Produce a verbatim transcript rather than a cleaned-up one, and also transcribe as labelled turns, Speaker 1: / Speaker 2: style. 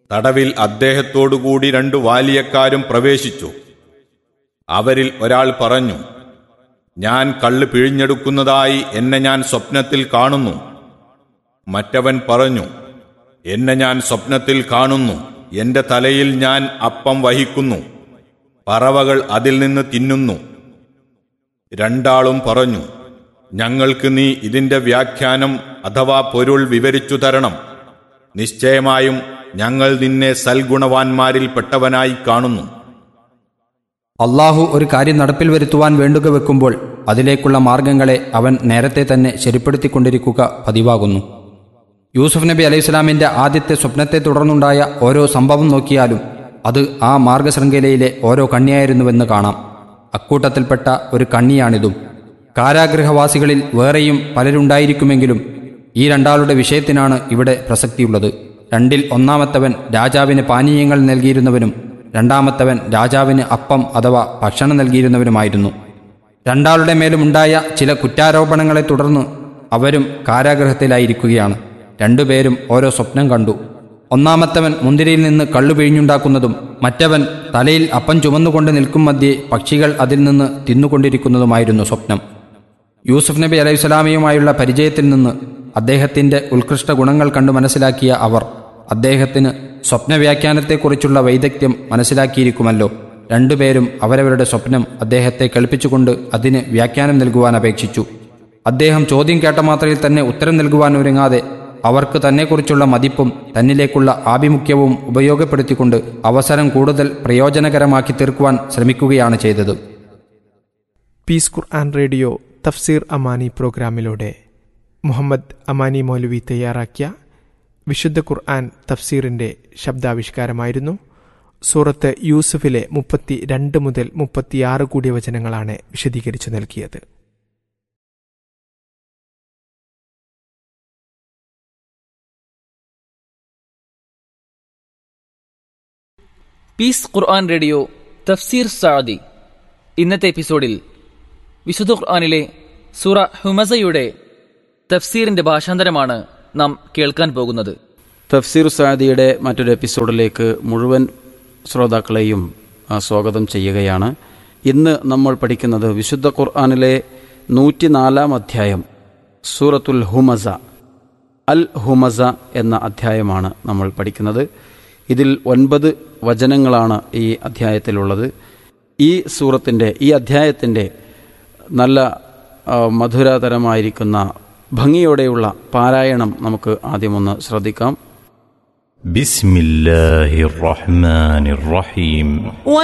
Speaker 1: തടവിൽ അദ്ദേഹത്തോടുകൂടി രണ്ടു വാലിയക്കാരും പ്രവേശിച്ചു. അവരിൽ ഒരാൾ പറഞ്ഞു, ഞാൻ കള്ള് പിഴിഞ്ഞെടുക്കുന്നതായി എന്നെ ഞാൻ സ്വപ്നത്തിൽ കാണുന്നു. മറ്റവൻ പറഞ്ഞു, എന്നെ ഞാൻ സ്വപ്നത്തിൽ കാണുന്നു, എന്റെ തലയിൽ ഞാൻ അപ്പം വഹിക്കുന്നു, പറവകൾ അതിൽ നിന്ന് തിന്നുന്നു. രണ്ടാളും പറഞ്ഞു, ഞങ്ങൾക്ക് നീ ഇതിന്റെ വ്യാഖ്യാനം അഥവാ പൊരുൾ വിവരിച്ചു തരണം. നിശ്ചയമായും ഞങ്ങൾ നിന്നെ സൽഗുണവാന്മാരിൽ പെട്ടവനായി കാണുന്നു.
Speaker 2: അള്ളാഹു ഒരു കാര്യം നടപ്പിൽ വരുത്തുവാൻ വേണ്ടുക വെക്കുമ്പോൾ അതിലേക്കുള്ള മാർഗങ്ങളെ അവൻ നേരത്തെ തന്നെ ശരിപ്പെടുത്തിക്കൊണ്ടിരിക്കുക പതിവാകുന്നു. യൂസുഫ് നബി അലൈഹി സ്വലാമിൻ്റെ ആദ്യത്തെ സ്വപ്നത്തെ തുടർന്നുണ്ടായ ഓരോ സംഭവം നോക്കിയാലും അത് ആ മാർഗശൃംഖലയിലെ ഓരോ കണ്ണിയായിരുന്നുവെന്ന് കാണാം. അക്കൂട്ടത്തിൽപ്പെട്ട ഒരു കണ്ണിയാണിതും. കാരാഗൃഹവാസികളിൽ വേറെയും പലരുണ്ടായിരിക്കുമെങ്കിലും ഈ രണ്ടാളുടെ വിഷയത്തിനാണ് ഇവിടെ പ്രസക്തിയുള്ളത്. രണ്ടിൽ ഒന്നാമത്തവൻ രാജാവിന് പാനീയങ്ങൾ നൽകിയിരുന്നവനും രണ്ടാമത്തവൻ രാജാവിന് അപ്പം അഥവാ ഭക്ഷണം നൽകിയിരുന്നവനുമായിരുന്നു. രണ്ടാളുടെ മേലുമുണ്ടായ ചില കുറ്റാരോപണങ്ങളെ തുടർന്ന് അവരും കാരാഗൃഹത്തിലായിരിക്കുകയാണ്. രണ്ടുപേരും ഓരോ സ്വപ്നം കണ്ടു. ഒന്നാമത്തവൻ മുന്തിരിയിൽ നിന്ന് കള്ളു പിഴിഞ്ഞുണ്ടാക്കുന്നതും മറ്റവൻ തലയിൽ അപ്പം ചുമന്നുകൊണ്ട് നിൽക്കും മധ്യേ പക്ഷികൾ അതിൽ നിന്ന് തിന്നുകൊണ്ടിരിക്കുന്നതുമായിരുന്നു സ്വപ്നം. യൂസുഫ് നബി അലൈഹി സ്വലാമിയുമായുള്ള പരിചയത്തിൽ നിന്ന് അദ്ദേഹത്തിൻ്റെ ഉത്കൃഷ്ട ഗുണങ്ങൾ കണ്ടു മനസ്സിലാക്കിയ അവർ അദ്ദേഹത്തിന് സ്വപ്നവ്യാഖ്യാനത്തെക്കുറിച്ചുള്ള വൈദഗ്ധ്യം മനസ്സിലാക്കിയിരിക്കുമല്ലോ. രണ്ടുപേരും അവരവരുടെ സ്വപ്നം അദ്ദേഹത്തെ കേൾപ്പിച്ചുകൊണ്ട് അതിന് വ്യാഖ്യാനം നൽകുവാൻ അപേക്ഷിച്ചു. അദ്ദേഹം ചോദ്യം കേട്ട മാത്രയിൽ തന്നെ ഉത്തരം നൽകുവാൻ ഒരുങ്ങാതെ അവർക്ക് തന്നെക്കുറിച്ചുള്ള മതിപ്പും തന്നിലേക്കുള്ള ആഭിമുഖ്യവും ഉപയോഗപ്പെടുത്തിക്കൊണ്ട് അവസരം കൂടുതൽ പ്രയോജനകരമാക്കി തീർക്കുവാൻ ശ്രമിക്കുകയാണ് ചെയ്തത്.
Speaker 3: പീസ് ഖുർആൻ റേഡിയോ തഫ്സീർ അമാനി പ്രോഗ്രാമിലൂടെ മുഹമ്മദ് അമാനി മൗലവി തയ്യാറാക്കിയ വിശുദ്ധ ഖുർആൻ തഫ്സീറിൻ്റെ ശബ്ദാവിഷ്കാരമായിരുന്നു. സൂറത്ത് യൂസുഫിലെ മുപ്പത്തി രണ്ട് മുതൽ മുപ്പത്തിയാറ് കൂടിയ വചനങ്ങളാണ് വിശദീകരിച്ചു നൽകിയത്.
Speaker 4: പീസ് ഖുർആൻ റേഡിയോ തഫ്സീർ സഅദി. ഇന്നത്തെ എപ്പിസോഡിൽ വിശുദ്ധ ഖുർആനിലെ സൂറ ഹുമസയുടെ തഫ്സീറിന്റെ ഭാഷാന്തരമാണ് നാം കേൾക്കാൻ പോകുന്നത്.
Speaker 5: തഫ്സീർ സഅദിയുടെ മറ്റൊരു എപ്പിസോഡിലേക്ക് മുഴുവൻ ശ്രോതാക്കളെയും സ്വാഗതം ചെയ്യുകയാണ്. ഇന്ന് നമ്മൾ പഠിക്കുന്നത് വിശുദ്ധ ഖുർആനിലെ നൂറ്റിനാലാം അധ്യായം സൂറത്തുൽ ഹുമസ, അൽ ഹുമസ എന്ന അധ്യായമാണ് നമ്മൾ പഠിക്കുന്നത്. ഇതിൽ ഒൻപത് വചനങ്ങളാണ് ഈ അധ്യായത്തിലുള്ളത്. ഈ സൂറത്തിൻ്റെ ഈ അധ്യായത്തിൻ്റെ നല്ല മധുരതരമായിരിക്കുന്ന ഭംഗിയോടെയുള്ള പാരായണം നമുക്ക് ആദ്യമൊന്ന് ശ്രദ്ധിക്കാം.
Speaker 6: ബിസ്മില്ലാഹിർ റഹ്മാനിർ റഹീം.